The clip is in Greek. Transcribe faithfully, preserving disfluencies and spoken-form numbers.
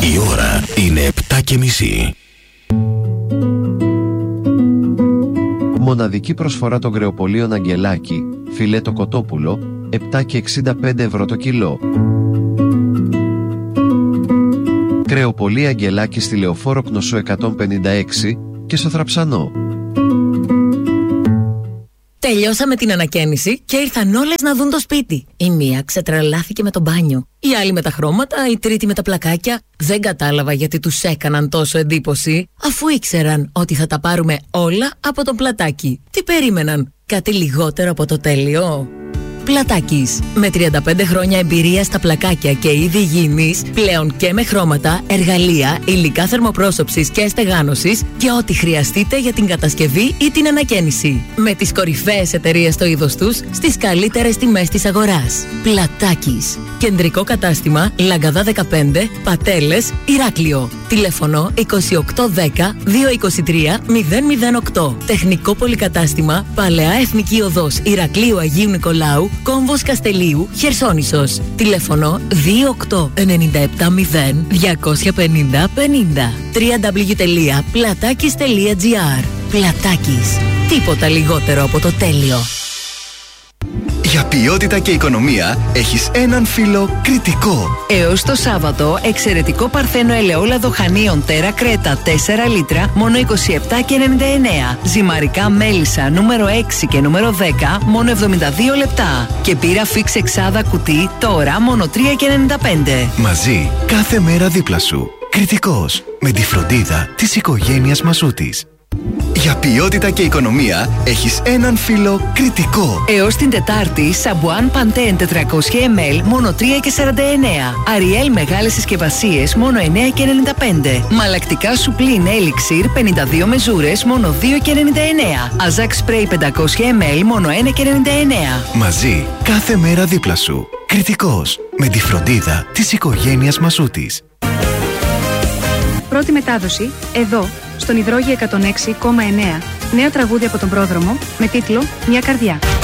Η ώρα είναι επτά και μισή. Μοναδική προσφορά των κρεοπολίων Αγγελάκη, φιλέτο κοτόπουλο, επτά και εξήντα πέντε ευρώ το κιλό. Κρεοπολία Αγγελάκη στη Λεωφόρο Κνωσού εκατόν πενήντα έξι και στο Θραψανό. Τελειώσαμε την ανακαίνιση και ήρθαν όλες να δουν το σπίτι. Η μία ξετρελάθηκε με το μπάνιο, η άλλη με τα χρώματα, η τρίτη με τα πλακάκια. Δεν κατάλαβα γιατί τους έκαναν τόσο εντύπωση, αφού ήξεραν ότι θα τα πάρουμε όλα από το Πλατάκι. Τι περίμεναν, κάτι λιγότερο από το τέλειο? Πλατάκης. Με τριάντα πέντε χρόνια εμπειρία στα πλακάκια και είδη υγιεινής, πλέον και με χρώματα, εργαλεία, υλικά θερμοπρόσωψης και στεγάνωσης και ό,τι χρειαστείτε για την κατασκευή ή την ανακαίνιση. Με τις κορυφαίες εταιρείες στο είδος τους, στις καλύτερες τιμές της αγοράς. Πλατάκης. Κεντρικό κατάστημα Λαγκαδά δεκαπέντε, Πατέλες, Ηράκλειο. Τηλέφωνο είκοσι οκτώ δέκα διακόσια είκοσι τρία μηδέν μηδέν οκτώ. Τεχνικό πολυκατάστημα Παλαιά Εθνική Οδός Ηρακλείου Αγίου Νικολάου, Κόμβος Καστελίου, Χερσόνησος. Τηλέφωνο δύο οκτώ εννιά επτά μηδέν διακόσια πενήντα πενήντα. double-u double-u double-u τελεία πλατάκης τελεία τζι άρ. Πλατάκης. Τίποτα λιγότερο από το τέλειο. Για ποιότητα και οικονομία έχεις έναν φίλο Κρητικό. Έως το Σάββατο, εξαιρετικό παρθένο ελαιόλαδο χανίων Τέρα Κρέτα τέσσερα λίτρα, μόνο είκοσι επτά και ενενήντα εννέα. Ζυμαρικά μέλισσα νούμερο έξι και νούμερο δέκα, μόνο εβδομήντα δύο λεπτά. Και πύρα φίξ εξάδα κουτί, τώρα μόνο τρία και ενενήντα πέντε. Μαζί, κάθε μέρα δίπλα σου. Κρητικός, με τη φροντίδα της οικογένειας Μασούτης. Για ποιότητα και οικονομία έχεις έναν φίλο Κρητικό. Έως την Τετάρτη, Σαμπουάν Παντέν τετρακόσια μιλιλίτρα μόνο τρία και σαράντα εννέα. Αριέλ μεγάλες συσκευασίες μόνο εννέα και ενενήντα πέντε. Μαλακτικά Σουπλίν Έλιξιρ πενήντα δύο μεζούρες μόνο δύο και ενενήντα εννέα. Αζάκ Σπρέι πεντακόσια μιλιλίτρα μόνο ένα και ενενήντα εννέα. Μαζί, κάθε μέρα δίπλα σου. Κρητικός, με τη φροντίδα της οικογένειας Μασούτης. Πρώτη μετάδοση, εδώ, στον Υδρόγειο εκατόν έξι κόμμα εννέα, νέο τραγούδι από τον πρόδρομο, με τίτλο «Μια καρδιά».